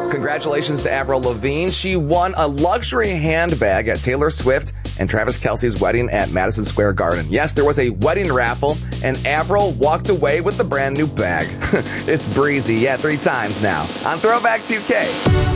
Congratulations to Avril Lavigne. She won a luxury handbag at Taylor Swift and Travis Kelce's wedding at Madison Square Garden. Yes, there was a wedding raffle, and Avril walked away with the brand new bag. It's breezy, 3 times now on Throwback 2K.